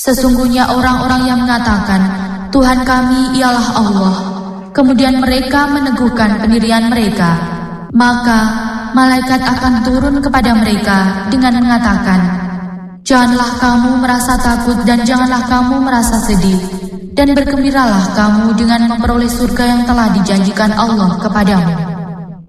Sesungguhnya orang-orang yang mengatakan, Tuhan kami ialah Allah, kemudian mereka meneguhkan pendirian mereka, maka malaikat akan turun kepada mereka dengan mengatakan, janganlah kamu merasa takut dan janganlah kamu merasa sedih, dan bergembiralah kamu dengan memperoleh surga yang telah dijanjikan Allah kepadamu.